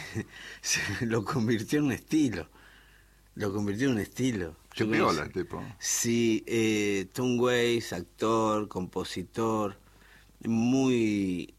lo convirtió en un estilo. Lo convirtió en un estilo. Qué piola el tipo. Sí, Tom Waits, actor, compositor, muy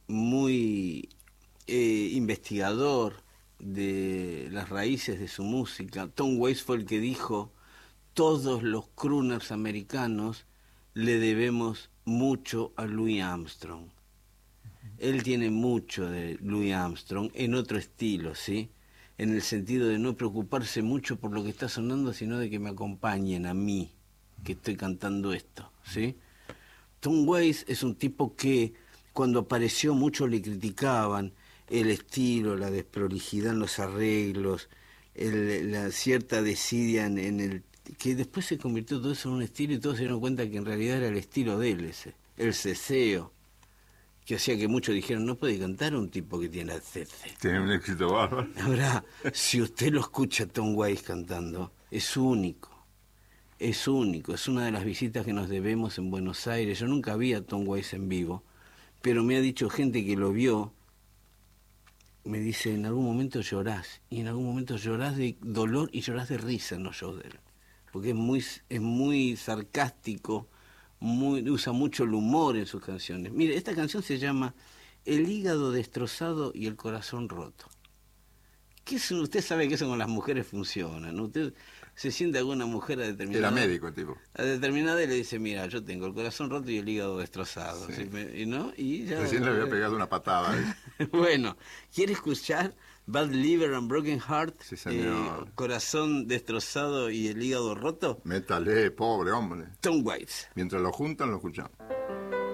investigador de las raíces de su música. Tom Waits fue el que dijo: todos los crooners americanos le debemos mucho a Louis Armstrong. Él tiene mucho de Louis Armstrong en otro estilo, ¿sí? En el sentido de no preocuparse mucho por lo que está sonando, sino de que me acompañen a mí, que estoy cantando esto, ¿sí? Tom Waits es un tipo que cuando apareció muchos le criticaban el estilo, la desprolijidad en los arreglos, la cierta desidia en el... que después se convirtió todo eso en un estilo y todos se dieron cuenta que en realidad era el estilo de él ese, el ceseo, que hacía que muchos dijeron: no puede cantar un tipo que tiene cese. Tiene un éxito bárbaro. Ahora, si usted lo escucha a Tom Waits cantando, es único. Es único, es una de las visitas que nos debemos en Buenos Aires. Yo nunca vi a Tom Waits en vivo, pero me ha dicho gente que lo vio, me dice: en algún momento llorás, y en algún momento llorás de dolor y llorás de risa en los shows de él, porque es muy sarcástico, usa mucho el humor en sus canciones. Mire, esta canción se llama El hígado destrozado y el corazón roto. Usted sabe que eso con las mujeres funciona, ¿no? Usted se siente alguna mujer a determinada... Era médico el tipo. A determinada y le dice: mira, yo tengo el corazón roto y el hígado destrozado. Sí. ¿Sí? ¿No? Y ya... Recién le había pegado una patada. Bueno, ¿quiere escuchar Bad Liver and Broken Heart? Sí, señor. Corazón destrozado y el hígado roto. Métale, pobre hombre. Tom Waits. Mientras lo juntan, lo escuchamos.